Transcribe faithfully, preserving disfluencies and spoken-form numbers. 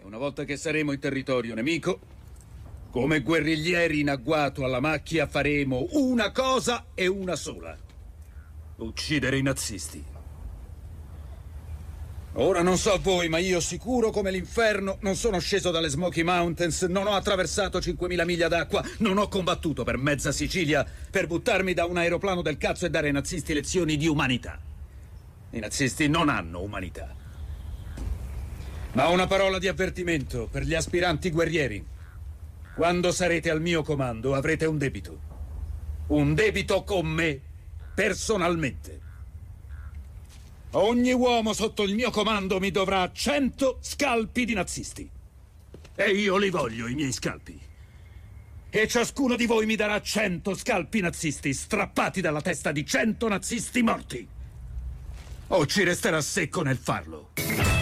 Una volta che saremo in territorio nemico, come guerriglieri in agguato alla macchia, faremo una cosa e una sola: uccidere i nazisti. Ora non so voi, ma io sicuro come l'inferno non sono sceso dalle Smoky Mountains, non ho attraversato cinquemila miglia d'acqua, non ho combattuto per mezza Sicilia per buttarmi da un aeroplano del cazzo e dare ai nazisti lezioni di umanità. I nazisti non hanno umanità. Ma ho una parola di avvertimento per gli aspiranti guerrieri. Quando sarete al mio comando avrete un debito. Un debito con me, personalmente. Ogni uomo sotto il mio comando mi dovrà cento scalpi di nazisti. E io li voglio, i miei scalpi. E ciascuno di voi mi darà cento scalpi nazisti strappati dalla testa di cento nazisti morti. O ci resterà secco nel farlo.